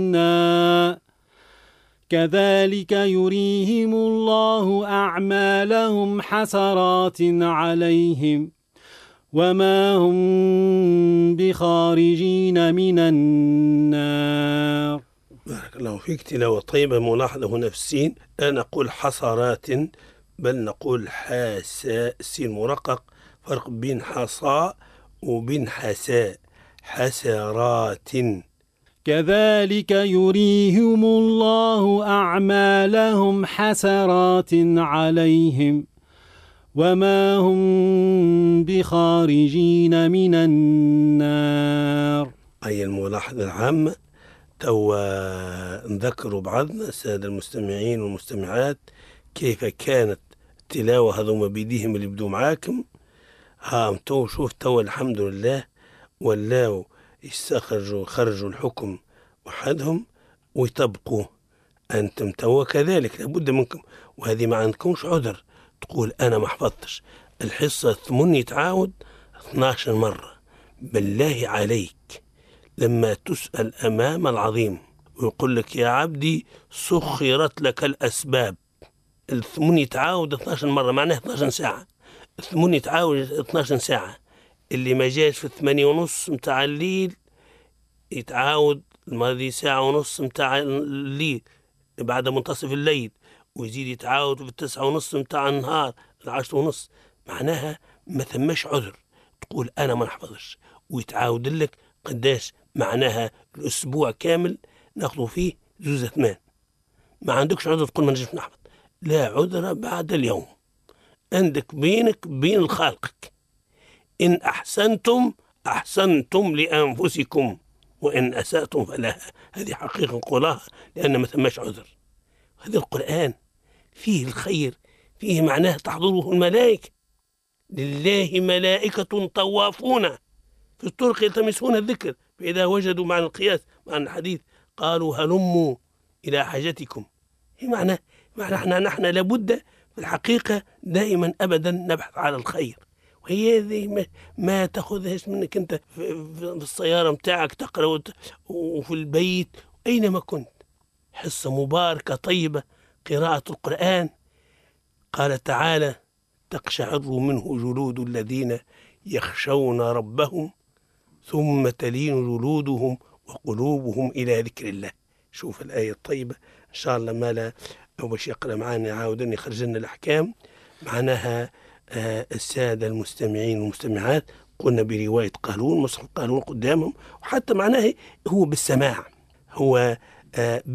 كذلك يريهم الله أعمالهم حسرات عليهم وما هم بخارجين من النار. بارك الله فيك. تلاوة طيبة. ملاحظة هنا في السين لا نقول حسرات بل نقول حاساء، السين مرقق، فرق بين حصاء وبين حساء. حسرات. كذلك يريهم الله أعمالهم حسرات عليهم وما هم بخارجين من النار. أي الملاحظة العامة نذكروا بعضنا السادة المستمعين والمستمعات كيف كانت التلاوة هذوما بيديهم اللي بدوا معاكم. انتو شوف تو الحمد لله ولاو خرجوا الحكم وحدهم ويطبقوه. أنتم تو كذلك لابد منكم، وهذه ما عندكمش عذر تقول أنا ما حفظتش. الحصة 8 يتعاود 12 مرة. بالله عليك لما تسأل أمام العظيم ويقول لك يا عبدي سخرت لك الأسباب، 8 يتعاود 12 مرة معناه 12 ساعة. 8 يتعاود 12 ساعة. اللي ما جاش في 8:30 متاع الليل يتعاود الماضي 1:30 متاع الليل بعد منتصف الليل، ويزيد يتعاود في 9:30 متاع النهار 10:30. معناها ما ثمش عذر تقول أنا ما نحفظش ويتعاود لك قداش. معناها الأسبوع كامل ناخذ فيه جزء 8. ما عندكش عذر تقول ما نجمش نحفظ. لا عذر بعد اليوم. عندك بينك بين خالقك. إن أحسنتم أحسنتم لأنفسكم وإن أسأتم فلها. هذه حقيقة نقولها لأن ما ثمش عذر. هذا القرآن فيه الخير، فيه معناه تحضره الملائكة. لله ملائكة طوافون في الطرق يلتمسون الذكر فإذا وجدوا معنى القياس معنى الحديث قالوا هلموا إلى حاجتكم. معنى نحن لابد في الحقيقة دائما أبدا نبحث على الخير. وهي هذه ما تأخذهاش منك أنت في السيارة متاعك تقرأ وفي البيت أينما كنت. حصة مباركة طيبة قراءة القرآن. قال تعالى تقشعر منه جلود الذين يخشون ربهم ثم تلين جلودهم وقلوبهم إلى ذكر الله. شوف الآية الطيبة إن شاء الله. ما لا أو باش يقرأ معنا عاودني يخرج لنا الأحكام. معناها السادة المستمعين والمستمعات قلنا برواية قالون مصحف قالون قدامهم، وحتى معناه هو بالسماع، هو